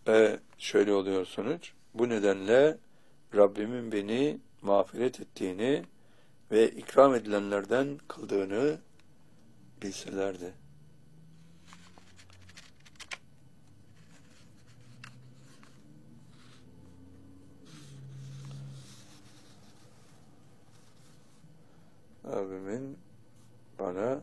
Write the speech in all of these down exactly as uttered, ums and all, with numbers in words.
Ve şöyle oluyor sonuç. Bu nedenle Rabbimin beni mağfiret ettiğini ve ikram edilenlerden kıldığını bilselerdi. Rabbimin bana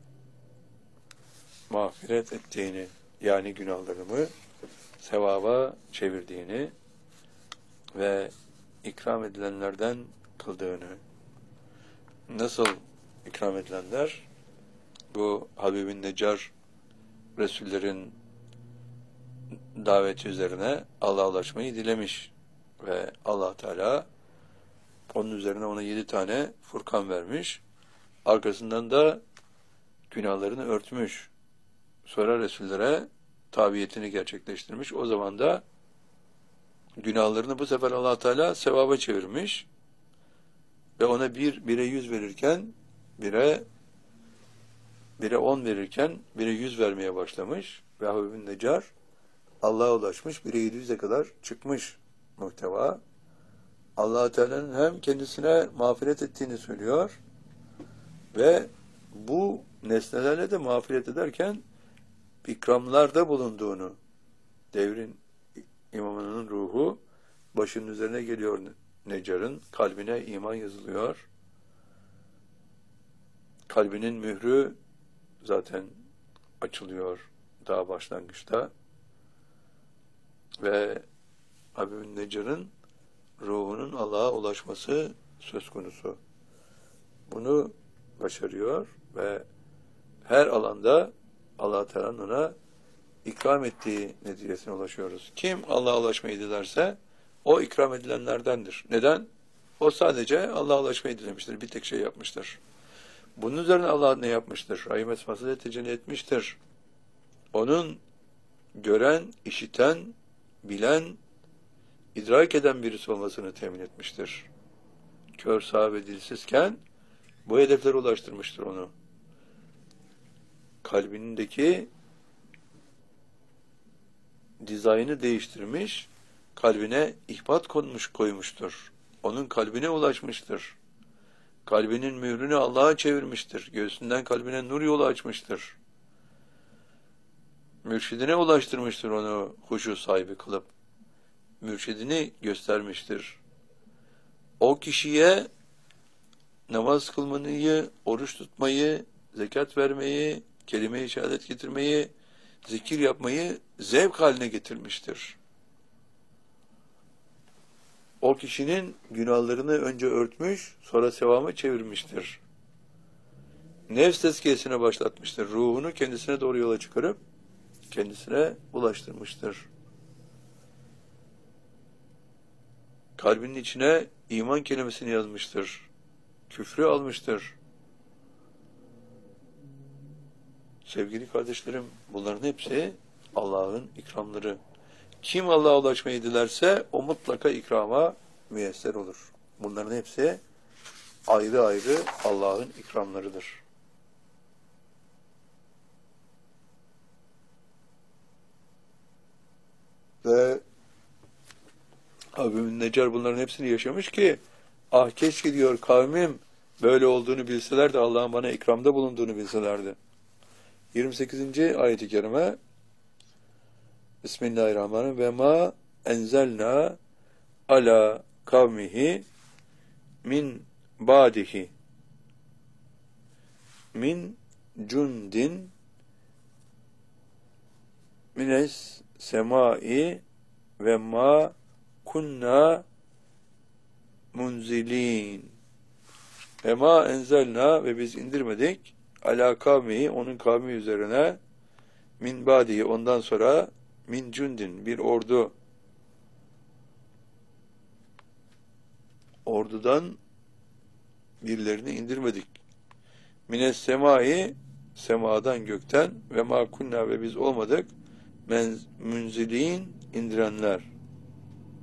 mağfiret ettiğini, yani günahlarımı sevaba çevirdiğini ve ikram edilenlerden kıldığını. Nasıl ikram edilenler? Bu Habib-i Neccar Resullerin daveti üzerine Allah'a ulaşmayı dilemiş ve Allah Teala onun üzerine ona yedi tane Furkan vermiş. Arkasından da günahlarını örtmüş. Sonra Resullere tabiyetini gerçekleştirmiş. O zaman da günahlarını bu sefer Allah Teala sevaba çevirmiş. Ve ona bir, bire yüz verirken, bire, bire on verirken, bire yüz vermeye başlamış. Ve Habib-i Neccar Allah'a ulaşmış, bire yedi yüze kadar çıkmış muhteva. Allah Teala'nın hem kendisine mağfiret ettiğini söylüyor ve bu nesnelerle de mağfiret ederken ikramlarda bulunduğunu, devrin imamının ruhu başının üzerine geliyor Neccar'ın, kalbine iman yazılıyor. Kalbinin mührü zaten açılıyor daha başlangıçta ve Habib-i Neccar'ın ruhunun Allah'a ulaşması söz konusu. Bunu başarıyor ve her alanda Allah Teala'nın ona ikram ettiği neticesine ulaşıyoruz. Kim Allah'a ulaşmayı dilerse o ikram edilenlerdendir. Neden? O sadece Allah'a ulaşmayı dilemiştir. Bir tek şey yapmıştır. Bunun üzerine Allah ne yapmıştır? Rahim esmasıyla tecelli etmiştir. Onun gören, işiten, bilen, idrak eden birisi olmasını temin etmiştir. Kör, sağ ve dilsizken bu hedeflere ulaştırmıştır onu. Kalbindeki dizaynı değiştirmiş, kalbine ihbat konmuş koymuştur. Onun kalbine ulaşmıştır. Kalbinin mührünü Allah'a çevirmiştir. Göğsünden kalbine nur yolu açmıştır. Mürşidine ulaştırmıştır onu huşu sahibi kılıp. Mürşidini göstermiştir. O kişiye namaz kılmayı, oruç tutmayı, zekat vermeyi, kelime-i şehadet getirmeyi, zikir yapmayı zevk haline getirmiştir. O kişinin günahlarını önce örtmüş, sonra sevaba çevirmiştir. Nefs tezkiyesine başlatmıştır. Ruhunu kendisine doğru yola çıkarıp kendisine ulaştırmıştır. Kalbinin içine iman kelimesini yazmıştır. Küfrü almıştır. Sevgili kardeşlerim, bunların hepsi Allah'ın ikramları. Kim Allah'a ulaşmayı dilerse o mutlaka ikrama müyesser olur. Bunların hepsi ayrı ayrı Allah'ın ikramlarıdır. Ve Habib-i Neccar bunların hepsini yaşamış ki ah keşke diyor kavmim böyle olduğunu bilseler de Allah'ın bana ikramda bulunduğunu bilselerdi. yirmi sekizinci ayet-i kerime Bismillahirrahmanirrahim ve ma enzelna ala kavmihi min ba'dihi min cundin mines semai ve ma kunna munzilin ve ma enzelna ve biz indirmedik ala kavmihi onun kavmi üzerine min ba'dihi ondan sonra min cundin bir ordu ordudan birilerini indirmedik. Mines semai semadan gökten ve ma kunna ve biz olmadık men, münzilin indirenler.